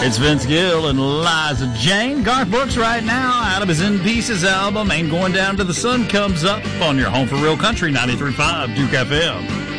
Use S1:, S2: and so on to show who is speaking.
S1: It's Vince Gill and Liza Jane. Garth Brooks right now out of his In Pieces album, Ain't Going Down Till the Sun Comes Up on your home for real country, 93.5 Duke FM.